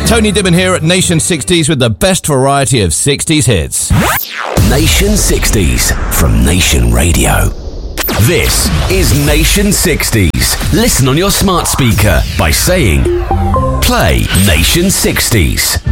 Tony Dibben here at Nation 60s with the best variety of 60s hits. Nation 60s from Nation Radio. This is Nation 60s. Listen on your smart speaker by saying, play Nation 60s.